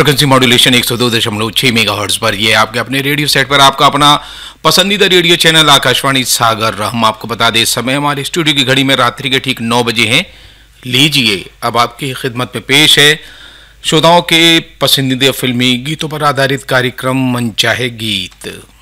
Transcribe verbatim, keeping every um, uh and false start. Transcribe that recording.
Frequency modulation एक सौ दो दशमलव छह मेगाहर्ट्ज पर। ये आपके अपने रेडियो सेट पर आपका अपना पसंदीदा रेडियो चैनल आकाशवाणी सागर। हम आपको बता दें, इस समय हमारे स्टूडियो की घड़ी में रात्रि के ठीक नौ बजे हैं। लीजिए अब आपकी खिदमत में पेश है श्रोताओं के पसंदीदा फिल्मी गीतों पर आधारित कार्यक्रम मनचाहे गीत।